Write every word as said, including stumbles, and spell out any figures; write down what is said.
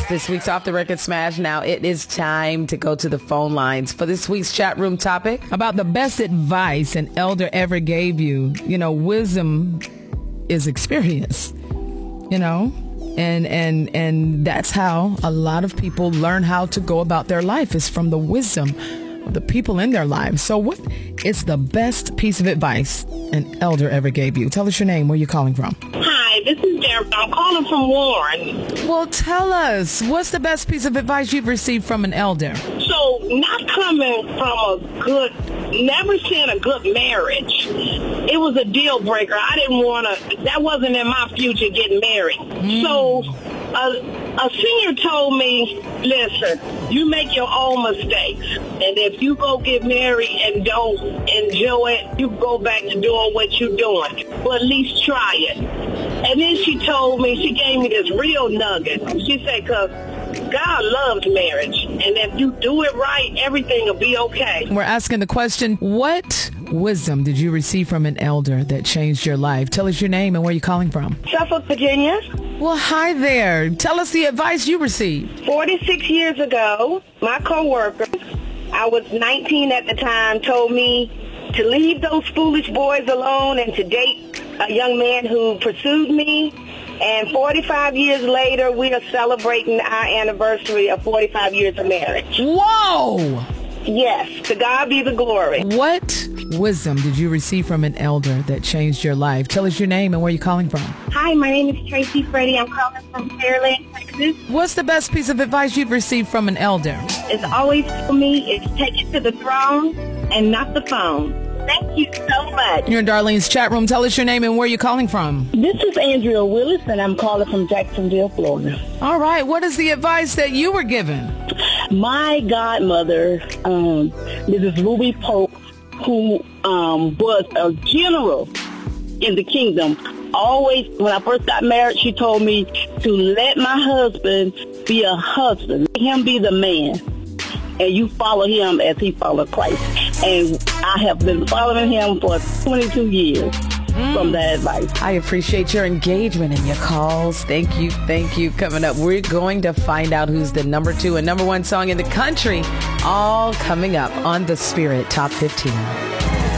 this week's Off the Record Smash. Now it is time to go to the phone lines for this week's chat room topic. About the best advice an elder ever gave you. You know, wisdom is experience, you know, and, and, and that's how a lot of people learn how to go about their life, is from the wisdom of the people in their lives. So what is the best piece of advice an elder ever gave you? Tell us your name, where you're calling from. Hi, this is Derek. I'm calling from Warren. Well, tell us, what's the best piece of advice you've received from an elder? So, not coming from a good, never seeing a good marriage, it was a deal breaker. I didn't want to, that wasn't in my future, getting married. Mm. So, a, a senior told me, listen, you make your own mistakes. And if you go get married and don't enjoy it, you go back to doing what you're doing. But at least try it. And then she told me, she gave me this real nugget. She said, because God loves marriage. And if you do it right, everything will be okay. We're asking the question, what wisdom did you receive from an elder that changed your life? Tell us your name and where you're calling from. Suffolk, Virginia. Well, hi there. Tell us the advice you received. forty-six years ago, my coworker, I was nineteen at the time, told me to leave those foolish boys alone and to date a young man who pursued me. And forty-five years later, we are celebrating our anniversary of forty-five years of marriage. Whoa! Yes, to God be the glory. What wisdom did you receive from an elder that changed your life? Tell us your name and where you're calling from. Hi, my name is Tracy Freddie. I'm calling from Fairland, Texas. What's the best piece of advice you've received from an elder? It's always for me, it's take it to the throne and not the phone. Thank you so much. You're in Darlene's chat room. Tell us your name and where you're calling from. This is Andrea Willis, and I'm calling from Jacksonville, Florida. All right. What is the advice that you were given? My godmother, um, Missus Ruby Pope, who um, was a general in the kingdom, always, when I first got married, she told me to let my husband be a husband. Let him be the man. And you follow him as he followed Christ. And I have been following him for twenty-two years mm. from that advice. I appreciate your engagement and your calls. Thank you. Thank you. Coming up, we're going to find out who's the number two and number one song in the country. All coming up on the Spirit Top fifteen.